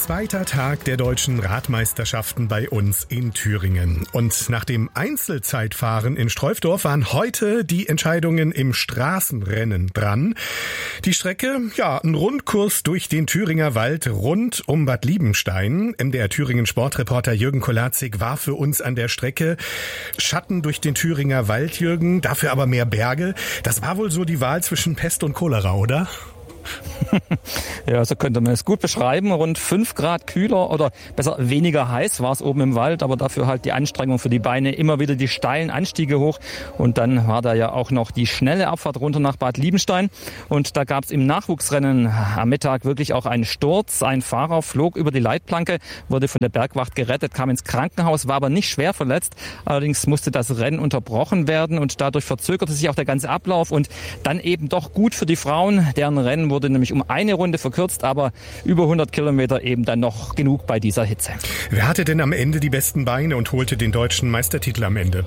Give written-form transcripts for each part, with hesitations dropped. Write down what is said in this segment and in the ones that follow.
Zweiter Tag der deutschen Radmeisterschaften bei uns in Thüringen. Und nach dem Einzelzeitfahren in Streufdorf waren heute die Entscheidungen im Straßenrennen dran. Die Strecke, ein Rundkurs durch den Thüringer Wald rund um Bad Liebenstein. MDR Thüringen Sportreporter Jürgen Kolazik war für uns an der Strecke. Schatten durch den Thüringer Wald, Jürgen, dafür aber mehr Berge. Das war wohl so die Wahl zwischen Pest und Cholera, oder? Ja, so könnte man es gut beschreiben. Rund 5 Grad kühler oder besser weniger heiß war es oben im Wald, aber dafür halt die Anstrengung für die Beine, immer wieder die steilen Anstiege hoch. Und dann war da ja auch noch die schnelle Abfahrt runter nach Bad Liebenstein. Und da gab es im Nachwuchsrennen am Mittag wirklich auch einen Sturz. Ein Fahrer flog über die Leitplanke, wurde von der Bergwacht gerettet, kam ins Krankenhaus, war aber nicht schwer verletzt. Allerdings musste das Rennen unterbrochen werden und dadurch verzögerte sich auch der ganze Ablauf. Und dann eben doch gut für die Frauen, deren Rennen wurde nämlich um eine Runde verkürzt, aber über 100 Kilometer eben dann noch genug bei dieser Hitze. Wer hatte denn am Ende die besten Beine und holte den deutschen Meistertitel am Ende?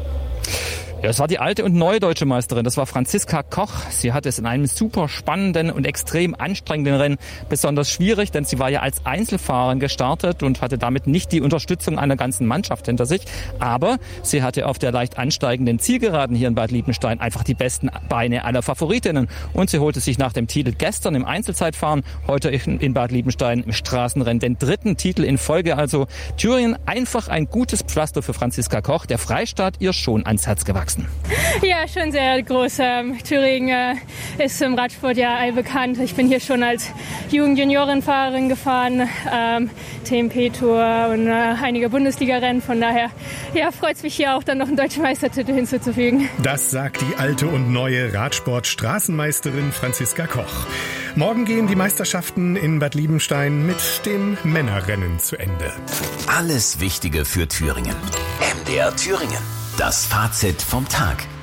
Ja, es war die alte und neue deutsche Meisterin. Das war Franziska Koch. Sie hatte es in einem super spannenden und extrem anstrengenden Rennen besonders schwierig, denn sie war ja als Einzelfahrerin gestartet und hatte damit nicht die Unterstützung einer ganzen Mannschaft hinter sich. Aber sie hatte auf der leicht ansteigenden Zielgeraden hier in Bad Liebenstein einfach die besten Beine aller Favoritinnen. Und sie holte sich nach dem Titel gestern im Einzelzeitfahren, heute in Bad Liebenstein im Straßenrennen den 3. Titel in Folge. Also Thüringen einfach ein gutes Pflaster für Franziska Koch. Der Freistaat ihr schon ans Herz gewachsen. Ja, schon sehr groß. Thüringen ist im Radsport ja allbekannt. Ich bin hier schon als Jugend-Juniorenfahrerin gefahren, TMP-Tour und einige Bundesliga-Rennen. Von daher freut es mich hier auch dann noch einen deutschen Meistertitel hinzuzufügen. Das sagt die alte und neue Radsport-Straßenmeisterin Franziska Koch. Morgen gehen die Meisterschaften in Bad Liebenstein mit dem Männerrennen zu Ende. Alles Wichtige für Thüringen. MDR Thüringen. Das Fazit vom Tag.